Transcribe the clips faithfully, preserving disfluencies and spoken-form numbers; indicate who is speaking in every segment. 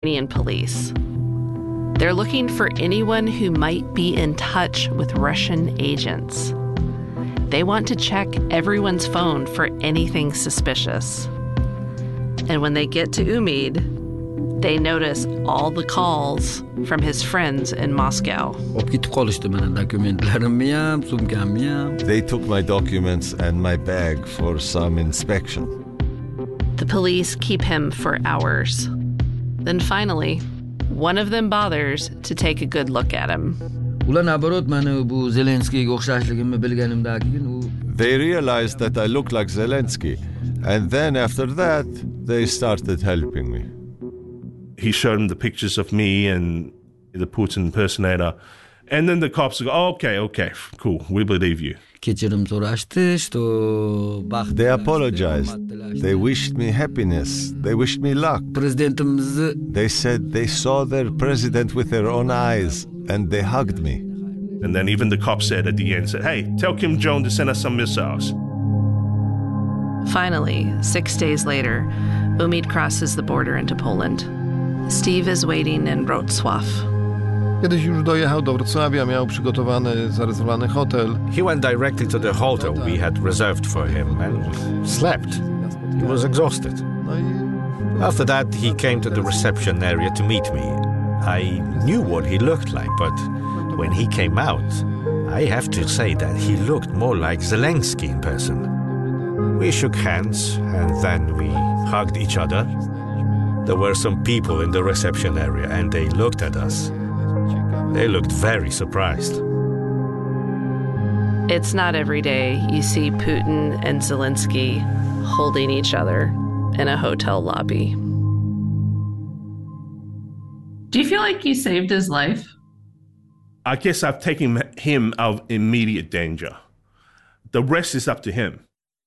Speaker 1: Iranian police. They're looking for anyone who might be in touch with Russian agents. They want to check everyone's phone for anything suspicious. And when they get to Umid, they notice all the calls from his friends in Moscow.
Speaker 2: They
Speaker 3: took my documents and my bag for some inspection.
Speaker 1: The police keep him for hours. Then finally, one of them bothers to take a good look at him.
Speaker 3: They realized that I looked like Zelensky, and then after that, they started helping me.
Speaker 4: He showed him the pictures of me and the Putin impersonator, and then the cops go, oh, okay, okay, cool, we believe you.
Speaker 3: They apologized. They wished me happiness. They wished me luck. They said they saw their president with their own eyes, and they hugged me.
Speaker 4: And then even the cop said at the end, said, hey, tell Kim Jong to send us some missiles.
Speaker 1: Finally, six days later, Umid crosses the border into Poland. Steve is waiting in Wrocław.
Speaker 5: Kiedyś już dojechał do Wrocławia, miał przygotowany, zarezerwowany hotel.
Speaker 6: He went directly to the hotel we had reserved for him and slept. He was exhausted. After that, he came to the reception area to meet me. I knew what he looked like, but when he came out, I have to say that he looked more like Zelensky in person. We shook hands and then we hugged each other. There were some people in the reception area and they looked at us. They looked very surprised.
Speaker 1: It's not every day you see Putin and Zelensky holding each other in a hotel lobby. Do you feel like you saved his life?
Speaker 4: I guess I've taken him out of immediate danger. The rest is up to him.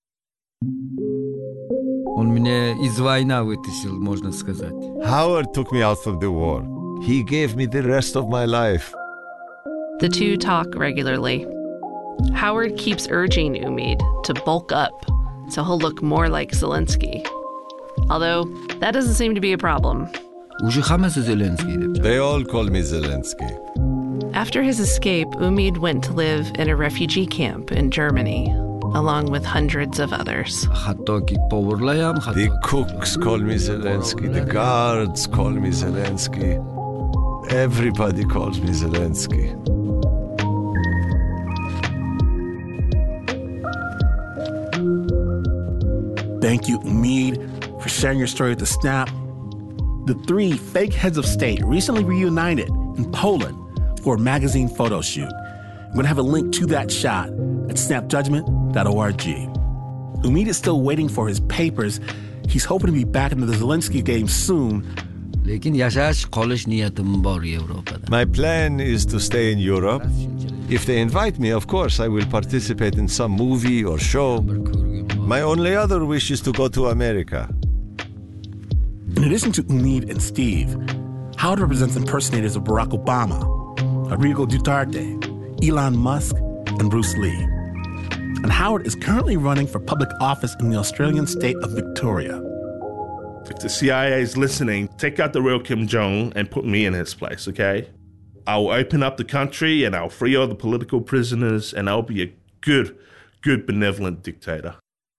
Speaker 3: Howard took me out of the war. He gave me the rest of my life.
Speaker 1: The two talk regularly. Howard keeps urging Umid to bulk up so he'll look more like Zelensky. Although that doesn't seem to be a problem.
Speaker 3: They all call me Zelensky.
Speaker 1: After his escape, Umid went to live in a refugee camp in Germany, along with hundreds of others.
Speaker 3: The cooks call me Zelensky. The guards call me Zelensky. Everybody calls me Zelensky.
Speaker 7: Thank you, Umid, for sharing your story with the Snap. The three fake heads of state recently reunited in Poland for a magazine photo shoot. I'm going to have a link to that shot at snap judgment dot org. Umid is still waiting for his papers. He's hoping to be back into the Zelensky game soon.
Speaker 3: My plan is to stay in Europe. If they invite me, of course, I will participate in some movie or show. My only other wish is to go to America.
Speaker 7: In addition to Umid and Steve, Howard represents impersonators of Barack Obama, Rodrigo Duterte, Elon Musk, and Bruce Lee. And Howard is currently running for public office in the Australian state of Victoria.
Speaker 4: If the C I A is listening, take out the real Kim Jong and put me in his place, okay? I'll open up the country and I'll free all the political prisoners and I'll be a good, good benevolent dictator.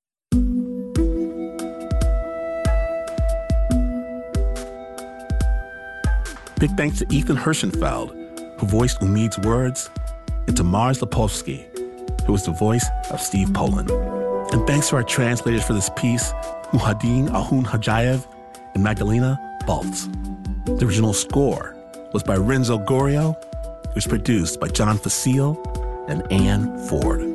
Speaker 7: Big thanks to Ethan Hirschenfeld, who voiced Umid's words, and to Mars Lepolsky, who was the voice of Steve Poland. And thanks to our translators for this piece, Muhaddin Ahun-Hajayev and Magdalena Baltz. The original score was by Renzo Gorio. It was produced by John Facile and Ann Ford.